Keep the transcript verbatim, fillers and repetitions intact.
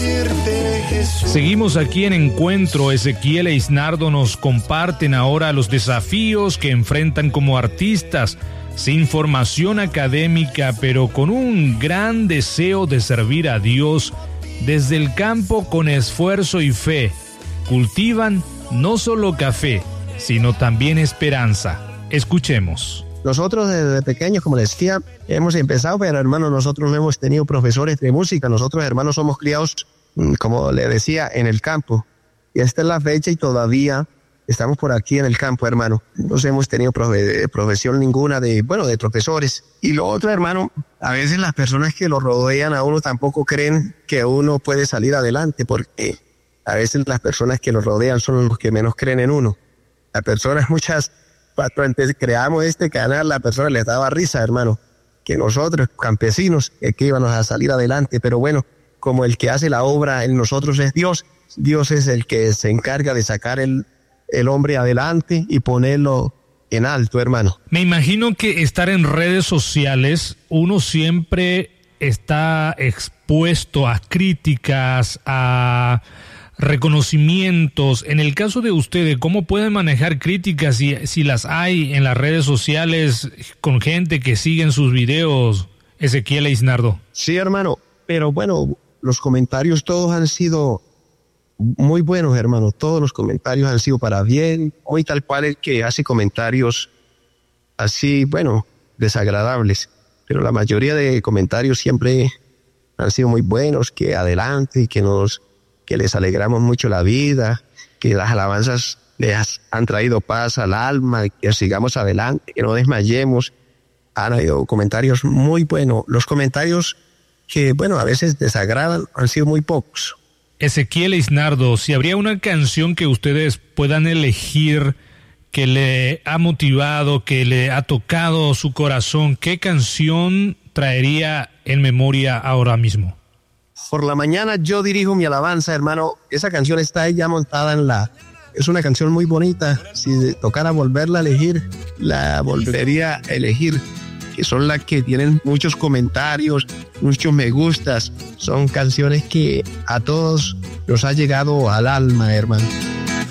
decirte, Jesús. Seguimos aquí en Encuentro. Ezequiel e Isnardo nos comparten ahora los desafíos que enfrentan como artistas, sin formación académica, pero con un gran deseo de servir a Dios desde el campo con esfuerzo y fe. Cultivan no solo café, sino también esperanza. Escuchemos. Nosotros desde pequeños, como les decía, hemos empezado, pero hermanos, nosotros no hemos tenido profesores de música. Nosotros, hermanos, somos criados, como le decía, en el campo. Y esta es la fecha y todavía estamos por aquí en el campo, hermano. No hemos tenido profe- profesión ninguna de, bueno, de profesores. Y lo otro, hermano, a veces las personas que lo rodean a uno tampoco creen que uno puede salir adelante, porque a veces las personas que lo rodean son los que menos creen en uno. Las personas, muchas, cuando creamos este canal, la persona les daba risa, hermano, que nosotros, campesinos, que íbamos a salir adelante. Pero bueno, como el que hace la obra en nosotros es Dios, Dios es el que se encarga de sacar el, el hombre adelante y ponerlo en alto, hermano. Me imagino que estar en redes sociales, uno siempre está expuesto a críticas, a reconocimientos. En el caso de ustedes, ¿cómo pueden manejar críticas si, si las hay en las redes sociales con gente que sigue sus videos, Ezequiel e Isnardo? Sí, hermano, pero bueno, los comentarios todos han sido muy buenos, hermano. Todos los comentarios han sido para bien. Hoy tal cual el que hace comentarios así, bueno, desagradables. Pero la mayoría de comentarios siempre han sido muy buenos, que adelante, que nos, que les alegramos mucho la vida, que las alabanzas les han traído paz al alma, que sigamos adelante, que no desmayemos. Han habido comentarios muy buenos. Los comentarios que, bueno, a veces desagradan han sido muy pocos. Ezequiel e Isnardo, si habría una canción que ustedes puedan elegir que le ha motivado, que le ha tocado su corazón, ¿qué canción traería en memoria ahora mismo? Por la mañana yo dirijo mi alabanza, hermano. Esa canción está ya montada en la... Es una canción muy bonita. Si tocara volverla a elegir, la volvería a elegir. Que son las que tienen muchos comentarios, muchos me gustas. Son canciones que a todos nos ha llegado al alma, hermano.